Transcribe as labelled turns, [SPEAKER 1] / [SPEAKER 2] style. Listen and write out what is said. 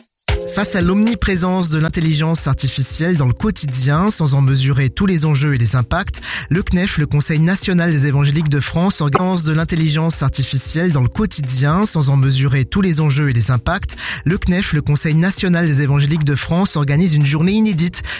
[SPEAKER 1] Face à l'omniprésence de l'intelligence artificielle dans le quotidien, sans en mesurer tous les enjeux et les impacts, le CNEF, le Conseil national des évangéliques de France, organise de l'intelligence artificielle dans le quotidien, sans en mesurer tous les enjeux et les impacts. Le CNEF, le Conseil national des évangéliques de France, organise une journée inédite